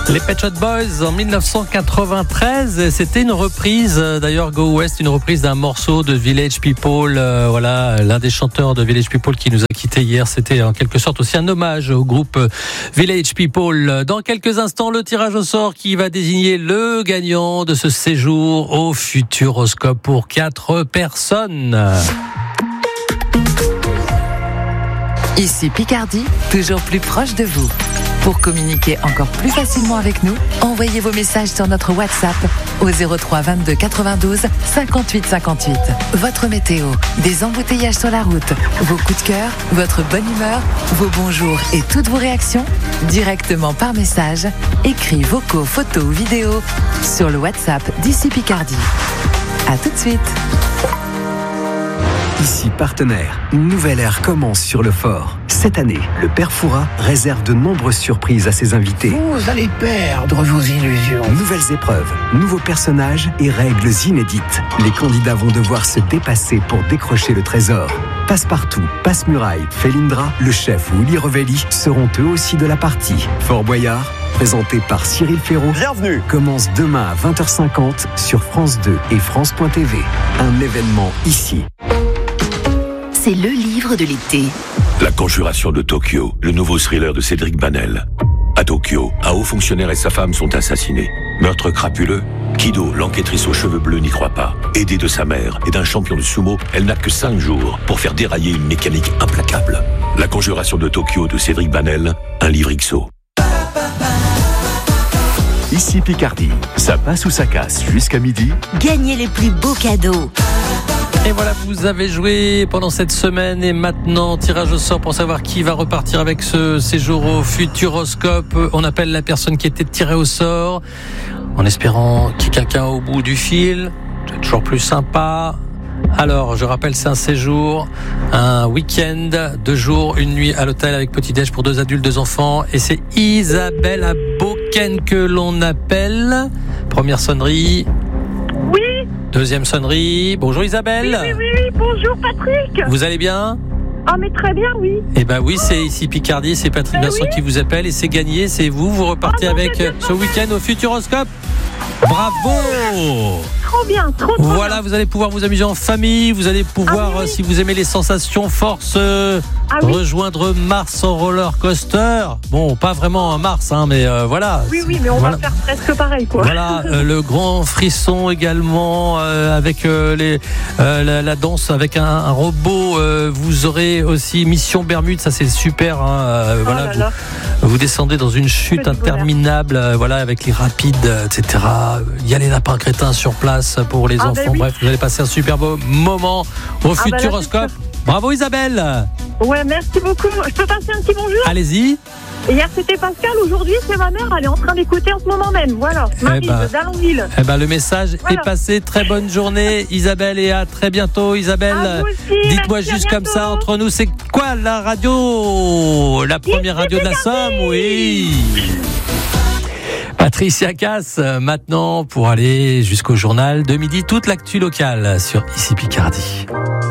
Les Pet Shop Boys en 1993, c'était une reprise, d'ailleurs Go West, une reprise d'un morceau de Village People. Voilà, l'un des chanteurs de Village People qui nous a quittés hier, c'était en quelque sorte aussi un hommage au groupe Village People. Dans quelques instants, le tirage au sort qui va désigner le gagnant de ce séjour au Futuroscope pour 4 personnes. Ici Picardie, toujours plus proche de vous. Pour communiquer encore plus facilement avec nous, envoyez vos messages sur notre WhatsApp au 03 22 92 58 58. Votre météo, des embouteillages sur la route, vos coups de cœur, votre bonne humeur, vos bonjours et toutes vos réactions, directement par message, écrits, vocaux, photos ou vidéos sur le WhatsApp d'Ici Picardie. À tout de suite. Ici Partenaire, une nouvelle ère commence sur le fort. Cette année, le Père Fouras réserve de nombreuses surprises à ses invités. Vous allez perdre vos illusions. Nouvelles épreuves, nouveaux personnages et règles inédites. Les candidats vont devoir se dépasser pour décrocher le trésor. Passepartout, Passe-Muraille, Felindra, le chef ou Willy Revelli seront eux aussi de la partie. Fort Boyard, présenté par Cyril Ferraud, bienvenue, commence demain à 20h50 sur France 2 et France.tv. Un événement ici. C'est le livre de l'été. La Conjuration de Tokyo, le nouveau thriller de Cédric Banel. À Tokyo, un haut fonctionnaire et sa femme sont assassinés. Meurtre crapuleux, Kido, l'enquêtrice aux cheveux bleus, n'y croit pas. Aidée de sa mère et d'un champion de sumo, elle n'a que 5 jours pour faire dérailler une mécanique implacable. La Conjuration de Tokyo de Cédric Banel, un livre XO. Ici Picardie, ça passe ou ça casse jusqu'à midi. Gagnez les plus beaux cadeaux. Et voilà, vous avez joué pendant cette semaine et maintenant, tirage au sort pour savoir qui va repartir avec ce séjour au Futuroscope. On appelle la personne qui était tirée au sort en espérant qu'il y ait quelqu'un au bout du fil. C'est toujours plus sympa. Alors, je rappelle, c'est un séjour, un week-end, 2 jours, 1 nuit à l'hôtel avec petit-déj pour 2 adultes, 2 enfants. Et c'est Isabelle à Beaucaire que l'on appelle. Première sonnerie. Oui. Deuxième sonnerie. Bonjour Isabelle. Oui, bonjour Patrick. Vous allez bien ? Ah mais très bien, oui. Eh ben oui, c'est ici Picardie, c'est Patrick Vincent qui vous appelle et c'est gagné, c'est vous. Vous repartez avec ce week-end au Futuroscope. Bravo! Trop bien. Voilà, vous allez pouvoir vous amuser en famille, vous allez pouvoir, si vous aimez les sensations force, rejoindre Mars en roller coaster. Bon, pas vraiment un Mars, mais voilà. Oui, mais on va faire presque pareil, quoi. Voilà, le grand frisson également, avec la danse avec un robot. Vous aurez aussi Mission Bermude, ça c'est super. Voilà, vous descendez dans une chute interminable, voilà, avec les rapides, etc. Il y a les lapins crétins sur place pour les enfants. Bref, vous allez passer un super beau moment au Futuroscope. Bravo Isabelle. Ouais, merci beaucoup. Je peux passer un petit bonjour ? Allez-y. Hier c'était Pascal, aujourd'hui c'est ma mère, elle est en train d'écouter en ce moment même. Voilà, Marie de Dallonville. Le message est passé. Très bonne journée Isabelle et à très bientôt Isabelle. Dites-moi juste comme ça entre nous, c'est quoi la radio ? La première radio de la Somme, oui. Patricia Cass, maintenant pour aller jusqu'au journal de midi, toute l'actu locale sur Ici Picardie.